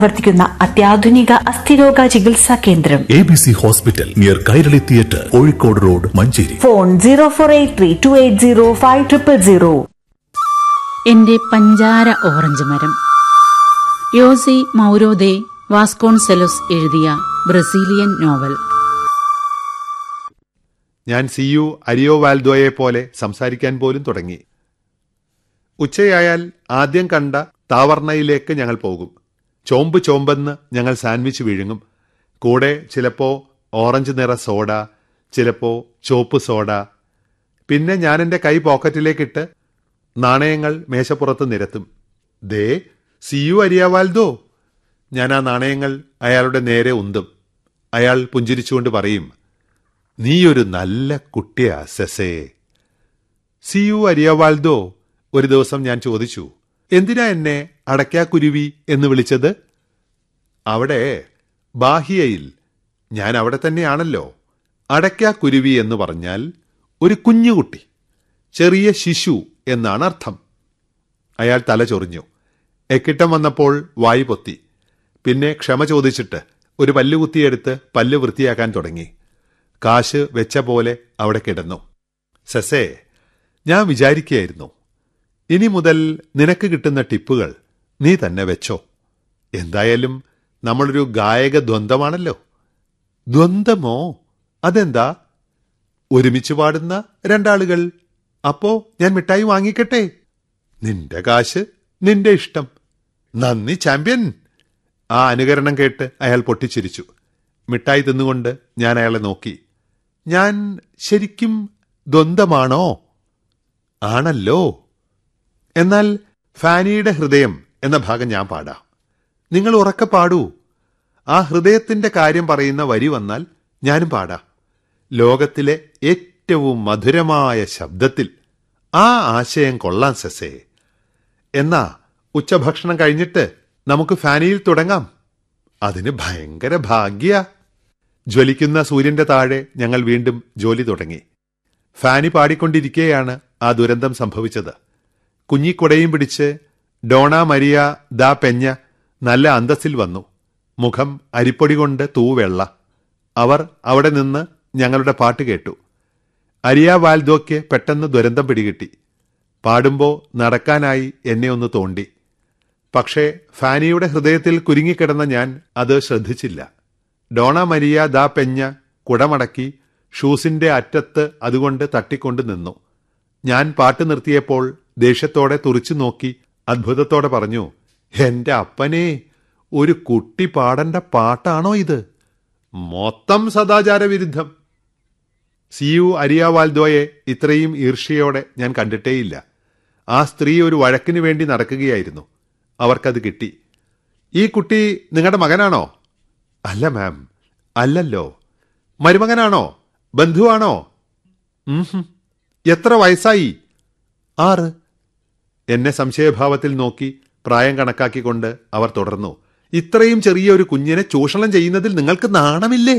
പ്രവർത്തിക്കുന്ന അത്യാധുനിക അസ്ഥിരോഗ ചികിത്സാ കേന്ദ്രം ABC hospital near Kairali theatre, Kozhikode road, Manjeri. Phone 0483280500. എന്റെ പഞ്ചാര ഓറഞ്ച് മരം. യോസി മൗരോദെ വാസ്കോൺസെലോസ് എഴുതിയ ബ്രസീലിയൻ നോവൽ. ഞാൻ സിയു അരിയോവാൽദോയെ പോലെ സംസാരിക്കാൻ പോലും തുടങ്ങി. ഉച്ചയായാൽ ആദ്യം കണ്ട താവർണയിലേക്ക് ഞങ്ങൾ പോകും. ചോമ്പ് ചോമ്പെന്ന് ഞങ്ങൾ സാൻഡ്വിച്ച് വിഴുങ്ങും. കൂടെ ചിലപ്പോ ഓറഞ്ച് നിറ സോഡ, ചിലപ്പോ ചോപ്പ് സോഡ. പിന്നെ ഞാൻ എൻ്റെ കൈ പോക്കറ്റിലേക്കിട്ട് നാണയങ്ങൾ മേശപ്പുറത്ത് നിരത്തും. ദേ സിയു അരിയാവാൽദോ. ഞാൻ ആ നാണയങ്ങൾ അയാളുടെ നേരെ ഉന്തും. അയാൾ പുഞ്ചിരിച്ചുകൊണ്ട് പറയും, നീയൊരു നല്ല കുട്ടിയാ സെസേ. സിയു അരിയാവാൽദോ. ഒരു ദിവസം ഞാൻ ചോദിച്ചു, എന്തിനാ എന്നെ അടയ്ക്കാക്കുരുവി എന്ന് വിളിച്ചത്? അവിടെ ബാഹിയയിൽ, ഞാൻ അവിടെ തന്നെയാണല്ലോ. അടയ്ക്കാക്കുരുവി എന്ന് പറഞ്ഞാൽ ഒരു കുഞ്ഞുകുട്ടി, ചെറിയ ശിശു എന്നാണ് അർത്ഥം. അയാൾ തല ചൊറിഞ്ഞു. എക്കിട്ടം വന്നപ്പോൾ വായി പൊത്തി. പിന്നെ ക്ഷമ ചോദിച്ചിട്ട് ഒരു പല്ലുകുത്തിയെടുത്ത് പല്ല് വൃത്തിയാക്കാൻ തുടങ്ങി. കാശ് വെച്ച പോലെ അവിടെ കിടന്നു. സെസേ, ഞാൻ വിചാരിക്കുകയായിരുന്നു, ഇനി മുതൽ നിനക്ക് കിട്ടുന്ന ടിപ്പുകൾ നീ തന്നെ വെച്ചോ. എന്തായാലും നമ്മളൊരു ഗായക ദ്വന്ദ്വമാണല്ലോ. ദ്വന്ദ്വമോ? അതെന്താ? ഒരുമിച്ച് പാടുന്ന രണ്ടാളുകൾ. അപ്പോ ഞാൻ മിഠായി വാങ്ങിക്കട്ടെ? നിന്റെ കാശ്, നിന്റെ ഇഷ്ടം. നന്ദി ചാമ്പ്യൻ. ആ അനുകരണം കേട്ട് അയാൾ പൊട്ടിച്ചിരിച്ചു. മിഠായി തിന്നുകൊണ്ട് ഞാൻ അയാളെ നോക്കി. ഞാൻ ശരിക്കും ദ്വന്ദ്വമാണോ? ആണല്ലോ. എന്നാൽ ഫാനിയുടെ ഹൃദയം എന്ന ഭാഗം ഞാൻ പാടാം. നിങ്ങൾ ഉറക്കെ പാടൂ. ആ ഹൃദയത്തിന്റെ കാര്യം പറയുന്ന വരി വന്നാൽ ഞാനും പാടാം. ലോകത്തിലെ ഏറ്റവും മധുരമായ ശബ്ദത്തിൽ. ആ ആശയം കൊള്ളാം സെസേ. എന്നാ ഉച്ചഭക്ഷണം കഴിഞ്ഞിട്ട് നമുക്ക് ഫാനിയിൽ തുടങ്ങാം. അതിന് ഭയങ്കര ഭാഗ്യ. ജ്വലിക്കുന്ന സൂര്യന്റെ താഴെ ഞങ്ങൾ വീണ്ടും ജോലി തുടങ്ങി. ഫാനി പാടിക്കൊണ്ടിരിക്കെയാണ് ആ ദുരന്തം സംഭവിച്ചത്. കുഞ്ഞിക്കുടയും പിടിച്ച് ഡോണ മരിയ ദാ പെഞ്ഞ നല്ല അന്തസ്സിൽ വന്നു. മുഖം അരിപ്പൊടി കൊണ്ട് തൂവെള്ള. അവർ അവിടെ നിന്ന് ഞങ്ങളുടെ പാട്ട് കേട്ടു. അരിയാവാൽദോയ്ക്ക് പെട്ടെന്ന് ദുരന്തം പിടികിട്ടി. പാടുമ്പോ നടക്കാനായി എന്നെ ഒന്ന് തോണ്ടി. പക്ഷേ ഫാനിയുടെ ഹൃദയത്തിൽ കുരുങ്ങിക്കിടന്ന ഞാൻ അത് ശ്രദ്ധിച്ചില്ല. ഡോണ മരിയ ദാ പെഞ്ഞ കുടമടക്കി ഷൂസിന്റെ അറ്റത്ത് അതുകൊണ്ട് തട്ടിക്കൊണ്ട് നിന്നു. ഞാൻ പാട്ട് നിർത്തിയപ്പോൾ ദേഷ്യത്തോടെ തുറിച്ചു നോക്കി അത്ഭുതത്തോടെ പറഞ്ഞു, എന്റെ അപ്പനെ, ഒരു കുട്ടി പാടേണ്ട പാട്ടാണോ ഇത്? മൊത്തം സദാചാര വിരുദ്ധം. സിയു അരിയാവാൽദോയെ ഇത്രയും ഈർഷ്യയോടെ ഞാൻ കണ്ടിട്ടേയില്ല. ആ സ്ത്രീ ഒരു വഴക്കിനു വേണ്ടി നടക്കുകയായിരുന്നു. അവർക്കത് കിട്ടി. ഈ കുട്ടി നിങ്ങളുടെ മകനാണോ? അല്ല മാം. അല്ലല്ലോ. മരുമകനാണോ? ബന്ധുവാണോ? എത്ര വയസ്സായി? 6. എന്നെ സംശയഭാവത്തിൽ നോക്കി പ്രായം കണക്കാക്കിക്കൊണ്ട് അവർ തുടർന്നു, ഇത്രയും ചെറിയ ഒരു കുഞ്ഞിനെ ചൂഷണം ചെയ്യുന്നതിൽ നിങ്ങൾക്ക് നാണമില്ലേ?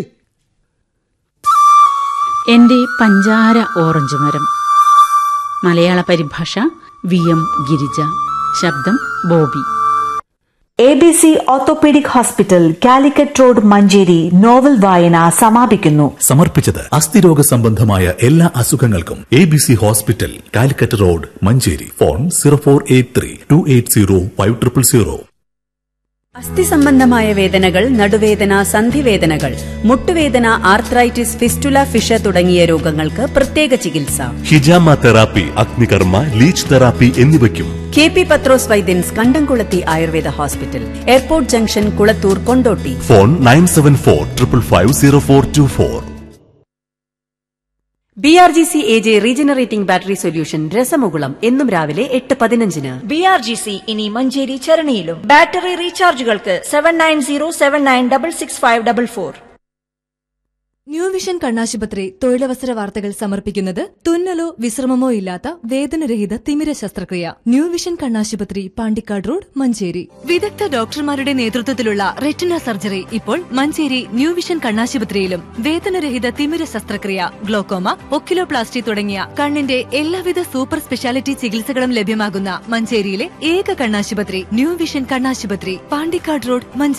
എന്റെ പഞ്ചാര ഓറഞ്ച് മരം. മലയാള പരിഭാഷ VM ഗിരിജ. ശബ്ദം Bobby. ABC orthopaedic hospital, Calicut road, Manjeri. Novel വായന സമാപിക്കുന്നു. സമർപ്പിച്ചത് അസ്ഥിരോഗ സംബന്ധമായ എല്ലാ അസുഖങ്ങൾക്കും ABC hospital, Calicut road, Manjeri. Phone 0483280500. അസ്ഥി സംബന്ധമായ വേദനകൾ, നടുവേദന, സന്ധിവേദനകൾ, മുട്ടുവേദന, ആർത്രൈറ്റിസ്, ഫിസ്റ്റുല, ഫിഷ തുടങ്ങിയ രോഗങ്ങൾക്ക് പ്രത്യേക ചികിത്സ. ഹിജാമ തെറാപ്പി, അഗ്നികർമ്മ, ലീച്ച് തെറാപ്പി എന്നിവയ്ക്കും KP പത്രോസ് വൈദ്യൻസ്, കണ്ടംകുളത്തി Ayurveda hospital, airport junction, Kulathur, Kondotty. Phone 9745550424. BRGC AJ regenerating battery solution, രസമുകുളം. എന്നും രാവിലെ 8:15. BRGC ഇനി മഞ്ചേരി ചരണിയിലും. ബാറ്ററി റീചാർജുകൾക്ക് 7907966544. ന്യൂ വിഷൻ കണ്ണാശുപത്രി തൊഴിലവസര വാർത്തകൾ സമർപ്പിക്കുന്നത് തുന്നലോ വിശ്രമമോ ഇല്ലാത്ത വേദനരഹിത തിമിര ശസ്ത്രക്രിയ. ന്യൂ വിഷൻ കണ്ണാശുപത്രി, പാണ്ടിക്കാട് റോഡ്, മഞ്ചേരി. വിദഗ്ധ ഡോക്ടർമാരുടെ നേതൃത്വത്തിലുള്ള റെറ്റിന സർജറി ഇപ്പോൾ മഞ്ചേരി ന്യൂ വിഷൻ കണ്ണാശുപത്രിയിലും. വേദനരഹിത തിമിര ശസ്ത്രക്രിയ, ഗ്ലോക്കോമ, ഒക്കിലോപ്ലാസ്റ്റി തുടങ്ങിയ കണ്ണിന്റെ എല്ലാവിധ സൂപ്പർ സ്പെഷ്യാലിറ്റി ചികിത്സകളും ലഭ്യമാകുന്ന മഞ്ചേരിയിലെ ഏക കണ്ണാശുപത്രി ന്യൂ വിഷൻ കണ്ണാശുപത്രി, പാണ്ടിക്കാട് റോഡ്, മഞ്ചേരി.